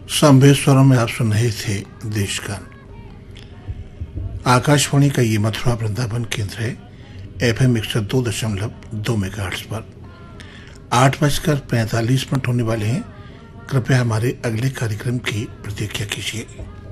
संभेश्वरम में आप सुन रहे थे देशगान। आकाशवाणी का ये मथुरा वृंदावन केंद्र है FM 102.2 मेगाहर्ट्ज पर। 8:45 होने वाले हैं। कृपया हमारे अगले कार्यक्रम की प्रतीक्षा कीजिए।